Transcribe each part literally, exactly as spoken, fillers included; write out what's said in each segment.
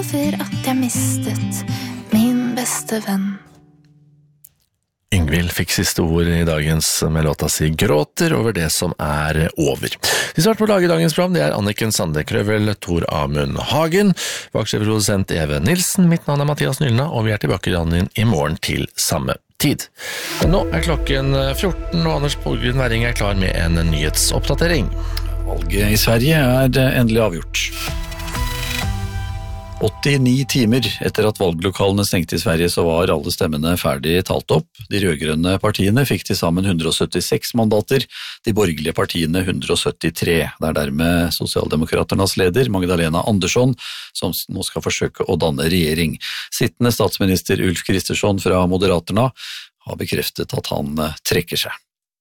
For at jeg mistet min beste venn. Yngvild fikk siste ord i dagens med låta si Gråter over det som er over. De starter på å lage dagens program, det er Anniken Sande Krøvel, Tor Amund Hagen, baksjefprodusent Eve Nilsen, mitt navn er Mathias Nylna, og vi er tilbake i morgen til samme tid. Nå er klokken fjorten, og Anders Borgen Werring er klar med en nyhetsoppdatering. Valget i Sverige er endelig avgjort. åttini timer etter at valglokalene stengte i Sverige så var alle stemmene ferdig talt opp. De rødgrønne partiene fikk til sammen hundre og syttiseks mandater, de borgerlige partiene hundre og syttitre. Det er dermed Sosialdemokraternas leder, Magdalena Andersson, som nå skal forsøke å danne regjering. Sittende statsminister Ulf Kristersson fra Moderaterna har bekreftet at han trekker seg.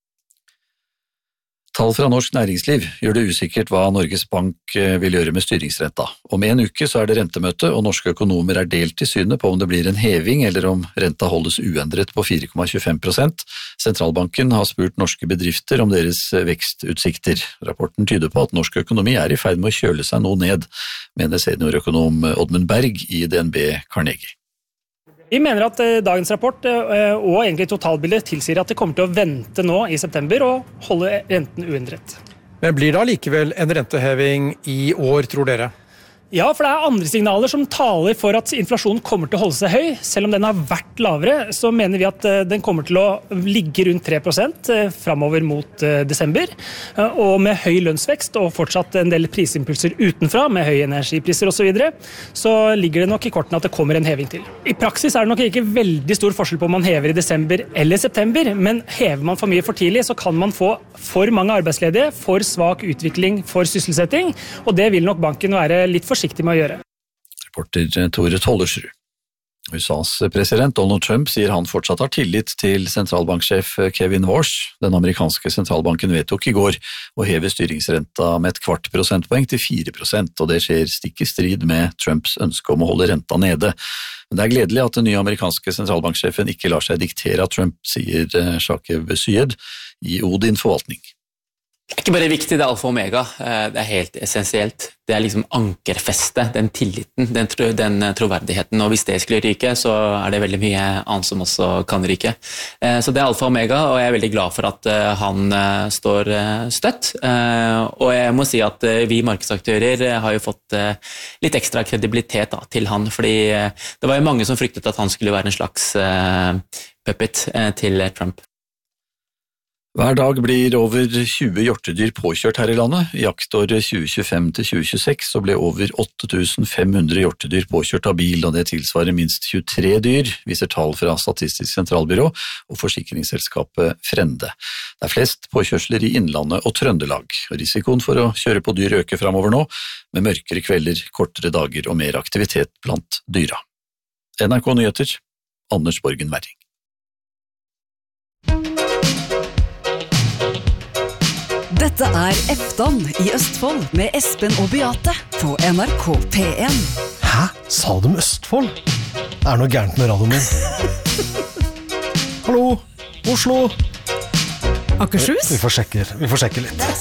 Tall fra norsk næringsliv gjør det usikkert hva Norges Bank vil gjøre med styringsrenta. Om en uke så er det rentemøte, og norske økonomer er delt i synet på om det blir en heving eller om renta holdes uendret på fire komma tjuefem prosent. Sentralbanken har spurt norske bedrifter om deres vekstutsikter. Rapporten tyder på at norsk økonomi er i ferd med å kjøle seg noe ned, mener seniorøkonom Oddmund Berg i D N B Carnegie. Vi mener at dagens rapport og egentlig totalbildet tilsier at det kommer til å vente nå i september og holde renten uendret. Men blir det likevel en renteheving i år, tror dere? Ja, for det er andre signaler som taler for at inflasjonen kommer til å holde seg høy. Selv om den har vært lavere, så mener vi at den kommer til å ligge rundt tre prosent fremover mot desember. Og med høy lønnsvekst og fortsatt en del prisimpulser utenfra, med høye energipriser og så videre, så ligger det nok i kortene at det kommer en heving til. I praksis er det nok ikke veldig stor forskjell på om man hever i desember eller september, men hever man for mye for tidlig, så kan man få for mange arbeidsledige, for svak utvikling for sysselsetting, og det vil nok banken være litt for forsiktig med å gjøre. Reporter Tore Tollersrud. U S A's president Donald Trump sier han fortsatt har tillit til sentralbanksjef Kevin Warsh. Den amerikanske sentralbanken vedtok i går å heve styringsrenta med et kvart prosentpoeng til fire prosent, og det skjer stikk i strid med Trumps ønske om å holde renta nede. Men det er gledelig at den nye amerikanske sentralbanksjefen ikke lar seg diktere av Trump, sier Shakev Syed i Odin Forvaltning. Det er ikke bare viktig, det er alfa og omega, det er helt essensielt. Det er liksom ankerfestet, den tilliten, den, tro, den troverdigheten, og hvis det skulle ryke, så er det veldig mye annet som også kan ryke. Så det er alfa og omega, og jeg er veldig glad for at han står støtt. Og jeg må si at vi markedsaktører har jo fått litt ekstra kredibilitet da, til han, fordi det var jo mange som fryktet at han skulle være en slags puppet til Trump. Hver dag blir over tjue hjortedyr påkjørt her i landet. I jaktåret tjue tjuefem til tjue tjueseks så ble over åtte tusen fem hundre hjortedyr påkjørt av bil, og det tilsvarer minst tjuetre dyr, viser tall fra Statistisk sentralbyrå og forsikringsselskapet Frende. Det er flest påkjørsler i Innlandet og Trøndelag, og risikoen for å kjøre på dyr øker fremover nå, med mørkere kvelder, kortere dager og mer aktivitet blant dyra. N R K Nyheter, Anders Borgen Werring. Dette er Eftan i Østfold med Espen og Beate på N R K P en. Hæ? Sa de Østfold? Det er noe gærent med radioen min. Hallo? Oslo? Akershus? Vi får sjekke, vi får sjekke litt.